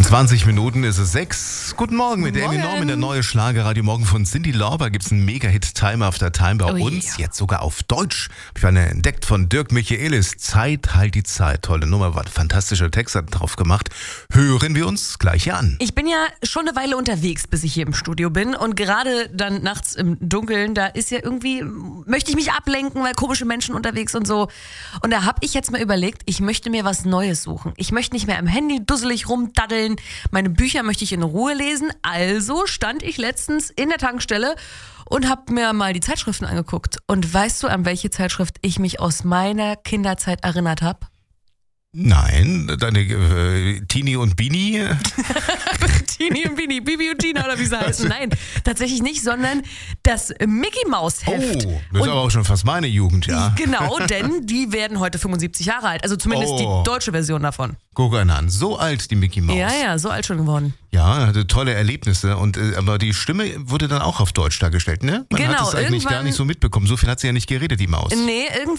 20 Minuten ist es 6. Guten Morgen mit der Amy Norman, der neue Schlagerradio Morgen von Cyndi Lauper. Gibt es einen Mega-Hit Time After Time bei uns, jetzt sogar auf Deutsch. Ich habe eine entdeckt von Dirk Michaelis. Zeit, halt die Zeit. Tolle Nummer, war ein fantastischer Text, hat drauf gemacht. Hören wir uns gleich hier an. Ich bin ja schon eine Weile unterwegs, bis ich hier im Studio bin. Und gerade dann nachts im Dunkeln, da ist ja irgendwie, möchte ich mich ablenken, weil komische Menschen unterwegs und so. Und da habe ich jetzt mal überlegt, ich möchte mir was Neues suchen. Ich möchte nicht mehr am Handy dusselig rumdaddeln. Meine Bücher möchte ich in Ruhe lesen. Also stand ich letztens in der Tankstelle und habe mir mal die Zeitschriften angeguckt. Und weißt du, an welche Zeitschrift ich mich aus meiner Kinderzeit erinnert habe? Nein, deine Tini und Bini? Tini und Bini, Bibi und Tina oder wie sie heißen. Nein, tatsächlich nicht, sondern das Mickey Maus Heft. Oh, das ist aber auch schon fast meine Jugend, ja. Genau, denn die werden heute 75 Jahre alt. Also zumindest die deutsche Version davon. Guck an, so alt die Mickey Maus. Ja, so alt schon geworden. Ja, hatte tolle Erlebnisse. Aber die Stimme wurde dann auch auf Deutsch dargestellt, ne? Man hat es eigentlich gar nicht so mitbekommen. So viel hat sie ja nicht geredet, die Maus. Nee,